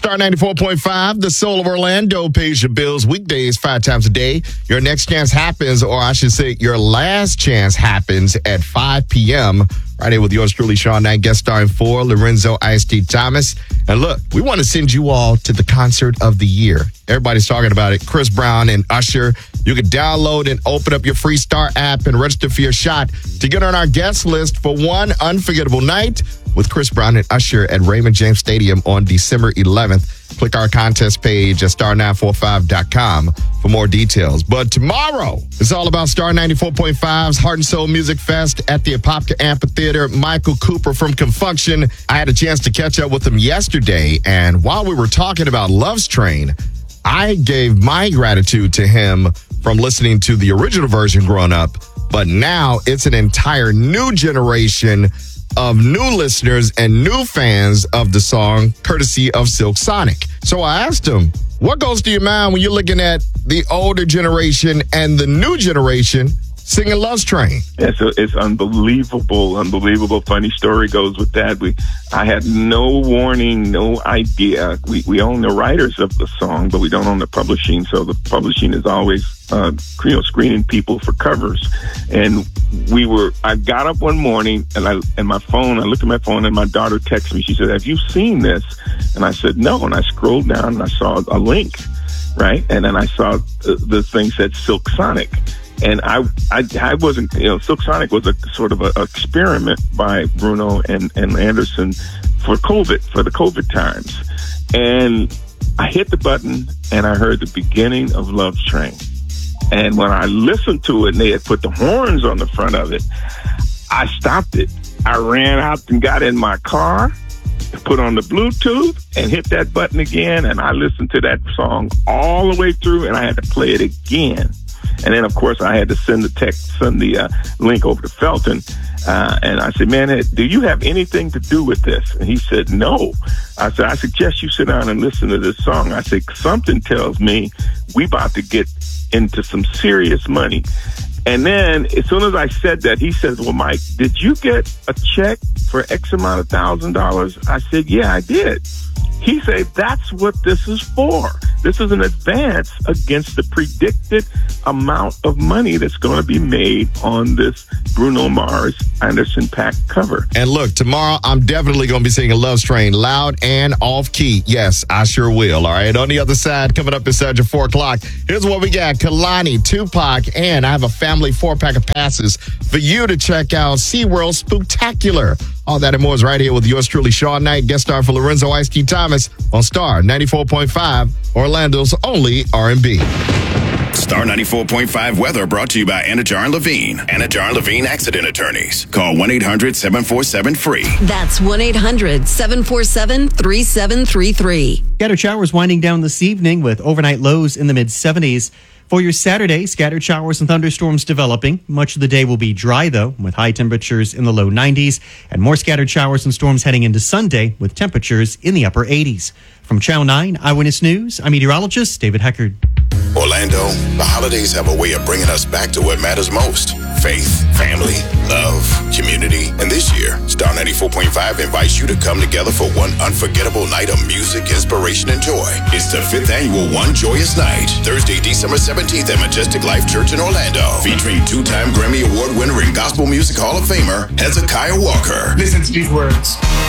Star 94.5, the soul of Orlando, pays your bills weekdays 5 times a day. Your next chance happens, or I should say your last chance happens at 5 p.m. right here with yours truly, Sean Knight, guest starring for Lorenzo Ice-T Thomas. And look, we want to send you all to the concert of the year. Everybody's talking about it. Chris Brown and Usher. You can download and open up your free Star app and register for your shot to get on our guest list for one unforgettable night with Chris Brown and Usher at Raymond James Stadium on December 11th. Click our contest page at star945.com for more details. But tomorrow, it's all about Star 94.5's Heart and Soul Music Fest at the Apopka Amphitheater. Michael Cooper from Confunction. I had a chance to catch up with him yesterday, and while we were talking about Love's Train, I gave my gratitude to him from listening to the original version growing up, but now it's an entire new generation of new listeners and new fans of the song, courtesy of Silk Sonic. So I asked him, what goes through your mind when you're looking at the older generation and the new generation singing Love's Train? It's unbelievable. Funny story goes with that. I had no warning, no idea. We own the writers of the song, but we don't own the publishing. So the publishing is always, screening people for covers. And I got up one morning and I looked at my phone and my daughter texted me. She said, "Have you seen this?" And I said, "No." And I scrolled down and I saw a link, right? And then I saw the thing said Silk Sonic. And I wasn't, Silk Sonic was a sort of an experiment by Bruno and Anderson for the COVID times. And I hit the button and I heard the beginning of Love's Train. And when I listened to it and they had put the horns on the front of it, I stopped it. I ran out and got in my car, put on the Bluetooth and hit that button again. And I listened to that song all the way through and I had to play it again. And then, of course, I had to send the link over to Felton. And I said, "Man, do you have anything to do with this?" And he said, "No." I said, "I suggest you sit down and listen to this song." I said, "Something tells me we about to get into some serious money." And then as soon as I said that, he says, "Well, Mike, did you get a check for X amount of $1,000? I said, "Yeah, I did." He said, "That's what this is for. This is an advance against the predicted amount of money that's going to be made on this Bruno Mars Anderson .Paak cover." And look, tomorrow I'm definitely going to be singing Love's Train loud and off key. Yes, I sure will. All right. On the other side, coming up inside your 4 o'clock, here's what we got. Kalani, Tupac, and I have a family 4-pack of passes for you to check out SeaWorld Spooktacular. All that and more is right here with yours truly, Sean Knight, guest star for Lorenzo Ice-T Thomas on Star 94.5, Orlando's only R&B. Star 94.5 weather brought to you by Anajar and Levine. Anajar and Levine Accident Attorneys. Call 1-800-747-FREE. That's 1-800-747-3733. Scattered showers winding down this evening with overnight lows in the mid-70s. For your Saturday, scattered showers and thunderstorms developing. Much of the day will be dry, though, with high temperatures in the low 90s, and more scattered showers and storms heading into Sunday with temperatures in the upper 80s. From Channel 9 Eyewitness News, I'm meteorologist David Heckard. Orlando, the holidays have a way of bringing us back to what matters most. Faith, family, love, community. And this year, Star 94.5 invites you to come together for one unforgettable night of music, inspiration, and joy. It's the 5th annual One Joyous Night, Thursday, December 17th at Majestic Life Church in Orlando, featuring 2-time Grammy Award winner and Gospel Music Hall of Famer Hezekiah Walker. Listen to these words.